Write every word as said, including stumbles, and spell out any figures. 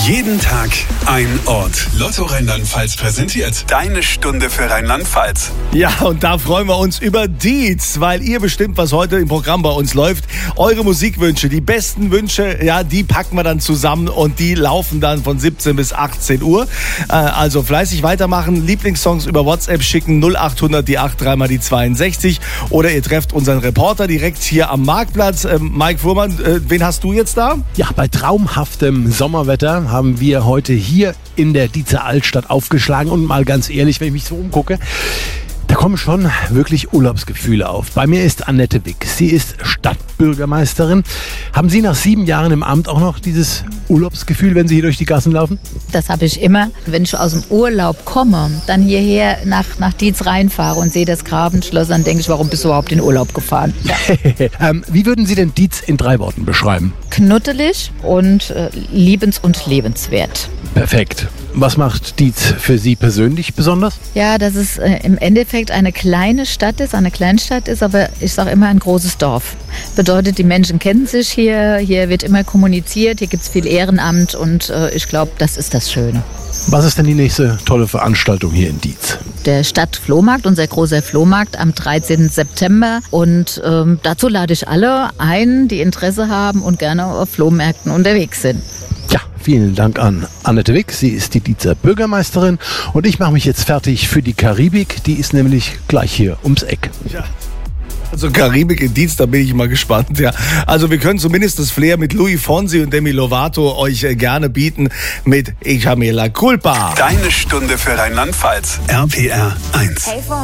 Jeden Tag ein Ort. Lotto Rheinland-Pfalz präsentiert deine Stunde für Rheinland-Pfalz. Ja, und da freuen wir uns über Dietz, weil ihr bestimmt, was heute im Programm bei uns läuft. Eure Musikwünsche, die besten Wünsche, ja, die packen wir dann zusammen und die laufen dann von siebzehn bis achtzehn Uhr. Äh, also fleißig weitermachen, Lieblingssongs über WhatsApp schicken, null achthundert, die acht, drei mal die zweiundsechzig. Oder ihr trefft unseren Reporter direkt hier am Marktplatz. Ähm, Mike Fuhrmann, äh, wen hast du jetzt da? Ja, bei traumhaftem Sommerwetter haben wir heute hier in der Dietzer Altstadt aufgeschlagen. Und mal ganz ehrlich, wenn ich mich so umgucke, da kommen schon wirklich Urlaubsgefühle auf. Bei mir ist Annette Wick. Sie ist Stadtbürgermeisterin. Haben Sie nach sieben Jahren im Amt auch noch dieses Urlaubsgefühl, wenn Sie hier durch die Gassen laufen? Das habe ich immer. Wenn ich aus dem Urlaub komme, dann hierher nach, nach Dietz reinfahre und sehe das Grabenschloss, dann denke ich, warum bist du überhaupt in Urlaub gefahren? Ja. ähm, wie würden Sie denn Dietz in drei Worten beschreiben? Knuddelig und äh, liebens- und lebenswert. Perfekt. Was macht Dietz für Sie persönlich besonders? Ja, dass es äh, im Endeffekt eine kleine Stadt ist, eine Kleinstadt ist, aber ich sage immer ein großes Dorf. Bedeutet, die Menschen kennen sich hier, hier wird immer kommuniziert, hier gibt es viel Ehrenamt und äh, ich glaube, das ist das Schöne. Was ist denn die nächste tolle Veranstaltung hier in Dietz? Der Stadtflohmarkt, unser großer Flohmarkt am dreizehnten September. Und ähm, dazu lade ich alle ein, die Interesse haben und gerne auf Flohmärkten unterwegs sind. Ja, vielen Dank an Annette Wick. Sie ist die Dietzer Bürgermeisterin. Und ich mache mich jetzt fertig für die Karibik. Die ist nämlich gleich hier ums Eck. Ja. Also Karibik in Dietz, da bin ich mal gespannt. Ja. Also wir können zumindest das Flair mit Louis Fonsi und Demi Lovato euch äh, gerne bieten mit Ich hab mir la culpa. Deine Stunde für Rheinland-Pfalz. R P R eins.